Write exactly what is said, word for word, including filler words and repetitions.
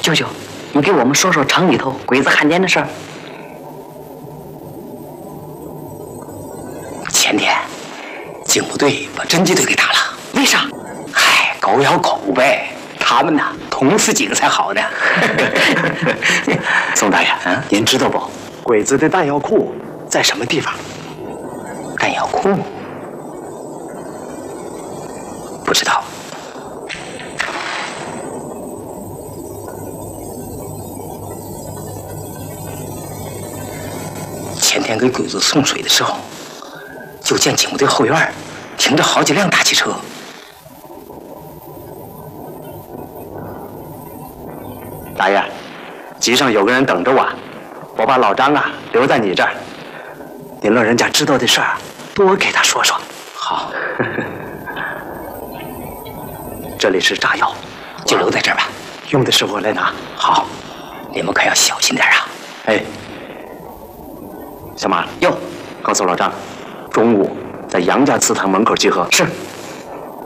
舅舅，你给我们说说城里头鬼子汉奸的事儿。 前天，警部队把侦缉队给打了。 为啥？ 嗨，狗咬狗呗。他们呐，捅死几个才好呢。 宋大爷，嗯，您知道不？鬼子的弹药库在什么地方？ 弹药库？不知道。前天给鬼子送水的时候，就见警部队后院停着好几辆大汽车。 大爷，集上有个人等着我，我把老张啊留在你这儿。您老人家知道的事儿，多给他说说。 好。 这里是炸药， 就留在这儿吧。 用的时候来拿。 好，你们可要小心点啊。 哎。小马，哟，告诉老张，中午在杨家祠堂门口集合。 是。